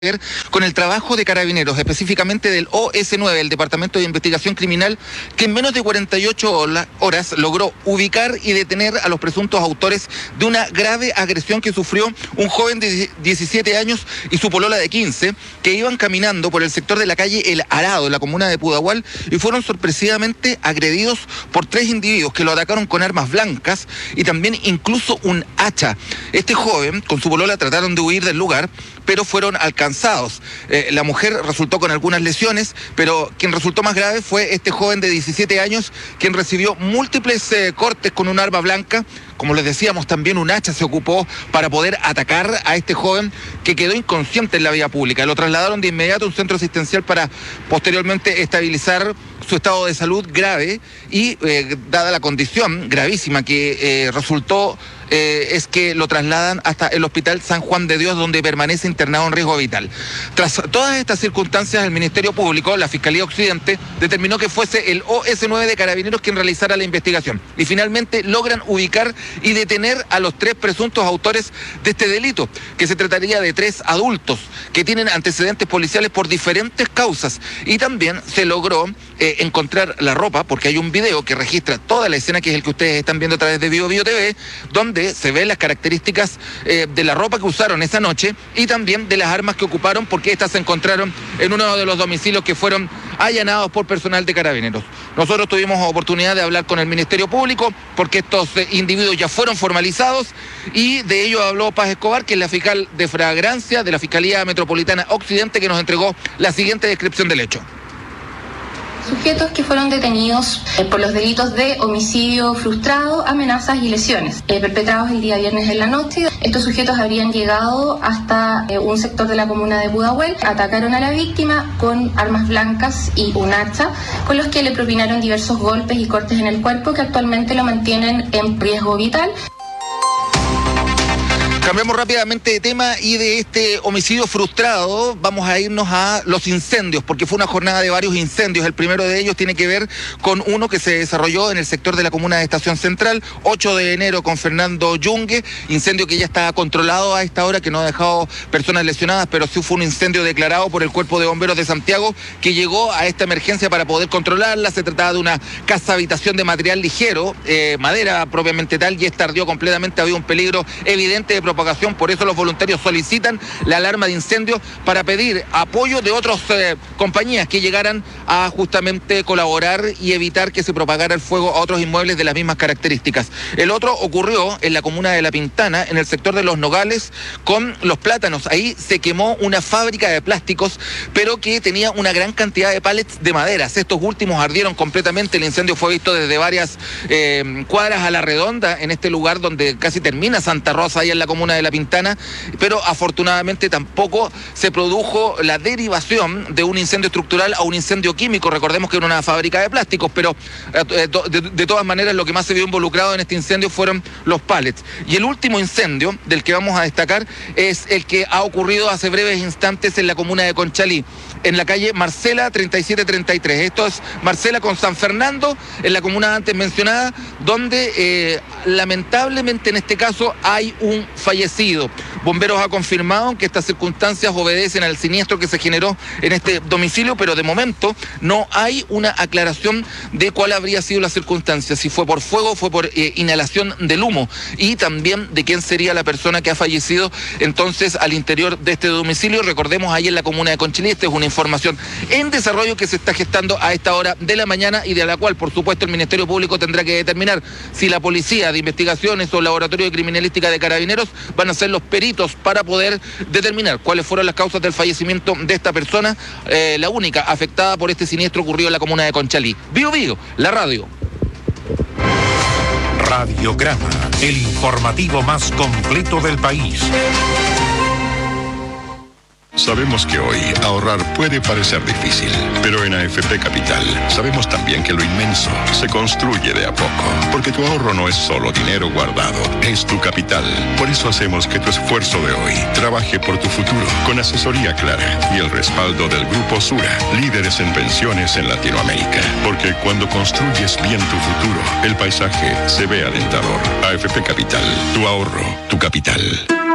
con el trabajo de Carabineros, específicamente del OS9, el Departamento de Investigación Criminal, que en menos de 48 horas logró ubicar y detener a los presuntos autores de una grave agresión que sufrió un joven de 17 años y su polola de 15, que iban caminando por el sector de la calle El Arado, en la comuna de Pudahual, y fueron sorpresivamente agredidos por 3 individuos que lo atacaron con armas blancas y también incluso un hacha. Este joven con su polola trataron de huir del lugar, pero fueron alcanzados. La mujer resultó con algunas lesiones, pero quien resultó más grave fue este joven de 17 años, quien recibió múltiples cortes con un arma blanca. Como les decíamos, también un hacha se ocupó para poder atacar a este joven, que quedó inconsciente en la vía pública. Lo trasladaron de inmediato a un centro asistencial para posteriormente estabilizar su estado de salud grave y dada la condición gravísima que resultó, es que lo trasladan hasta el Hospital San Juan de Dios, donde permanece internado en riesgo vital. Tras todas estas circunstancias, el Ministerio Público, la Fiscalía Occidente, determinó que fuese el OS9 de Carabineros quien realizara la investigación. Y finalmente logran ubicar y detener a los 3 presuntos autores de este delito, que se trataría de 3 adultos que tienen antecedentes policiales por diferentes causas. Y también se logró encontrar la ropa, porque hay un video que registra toda la escena, que es el que ustedes están viendo a través de Bio TV, donde se ven las características de la ropa que usaron esa noche y también de las armas que ocuparon, porque estas se encontraron en uno de los domicilios que fueron allanados por personal de Carabineros. Nosotros tuvimos oportunidad de hablar con el Ministerio Público, porque estos individuos ya fueron formalizados, y de ello habló Paz Escobar, que es la fiscal de Fragrancia de la Fiscalía Metropolitana Occidente, que nos entregó la siguiente descripción del hecho. Sujetos que fueron detenidos por los delitos de homicidio frustrado, amenazas y lesiones, perpetrados el día viernes en la noche. Estos sujetos habrían llegado hasta un sector de la comuna de Pudahuel, atacaron a la víctima con armas blancas y un hacha, con los que le propinaron diversos golpes y cortes en el cuerpo que actualmente lo mantienen en riesgo vital. Cambiamos rápidamente de tema, y de este homicidio frustrado vamos a irnos a los incendios, porque fue una jornada de varios incendios. El primero de ellos tiene que ver con uno que se desarrolló en el sector de la comuna de Estación Central, 8 de enero, con Fernando Yungue, incendio que ya está controlado a esta hora, que no ha dejado personas lesionadas, pero sí fue un incendio declarado por el Cuerpo de Bomberos de Santiago, que llegó a esta emergencia para poder controlarla. Se trataba de una casa habitación de material ligero, madera propiamente tal, y esta ardió completamente. Había un peligro evidente de propagación, por eso los voluntarios solicitan la alarma de incendio para pedir apoyo de otras compañías que llegaran a justamente colaborar y evitar que se propagara el fuego a otros inmuebles de las mismas características. El otro ocurrió en la comuna de La Pintana, en el sector de Los Nogales, con Los Plátanos. Ahí se quemó una fábrica de plásticos, pero que tenía una gran cantidad de pallets de maderas. Estos últimos ardieron completamente. El incendio fue visto desde varias cuadras a la redonda, en este lugar donde casi termina Santa Rosa, ahí en la comuna de La Pintana, pero afortunadamente tampoco se produjo la derivación de un incendio estructural a un incendio químico. Recordemos que era una fábrica de plásticos, pero de todas maneras lo que más se vio involucrado en este incendio fueron los pallets. Y el último incendio del que vamos a destacar es el que ha ocurrido hace breves instantes en la comuna de Conchalí, en la calle Marcela 3733. Esto es Marcela con San Fernando, en la comuna antes mencionada, donde lamentablemente en este caso hay un fallecido. Bomberos ha confirmado que estas circunstancias obedecen al siniestro que se generó en este domicilio, pero de momento no hay una aclaración de cuál habría sido la circunstancia, si fue por fuego, fue por inhalación del humo, y también de quién sería la persona que ha fallecido entonces al interior de este domicilio. Recordemos, ahí en la comuna de Conchalí. Esta es una información en desarrollo que se está gestando a esta hora de la mañana, y de la cual, por supuesto, el Ministerio Público tendrá que determinar si la Policía de Investigaciones o el Laboratorio de Criminalística de Carabineros van a ser los peritos para poder determinar cuáles fueron las causas del fallecimiento de esta persona, la única afectada por este siniestro ocurrido en la comuna de Conchalí. Bio, la radio. Radiograma, el informativo más completo del país. Sabemos que hoy ahorrar puede parecer difícil, pero en AFP Capital sabemos también que lo inmenso se construye de a poco, porque tu ahorro no es solo dinero guardado, es tu capital. Por eso hacemos que tu esfuerzo de hoy trabaje por tu futuro, con asesoría clara y el respaldo del Grupo Sura, líderes en pensiones en Latinoamérica. Porque cuando construyes bien tu futuro, el paisaje se ve alentador. AFP Capital, tu ahorro, tu capital.